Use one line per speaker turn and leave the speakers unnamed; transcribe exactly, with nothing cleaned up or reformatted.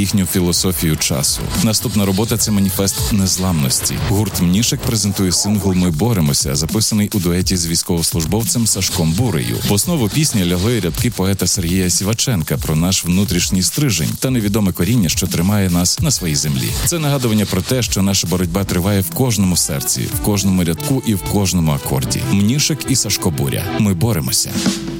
їхню філософію часу. Наступна робота – це маніфест незламності. Гурт «Мнішек» презентує сингл «Ми боремося», записаний у дуеті з військовослужбовцем Сашком Бурею. В основу пісні лягли рядки поета Сергія Сіваченка про наш внутрішній стрижень та невідоме коріння, що тримає нас на своїй землі. Це нагадування про те, що наша боротьба триває в кожному серці, в кожному рядку і в кожному акорді. «Мнішек» і Сашко Буря. Ми боремося.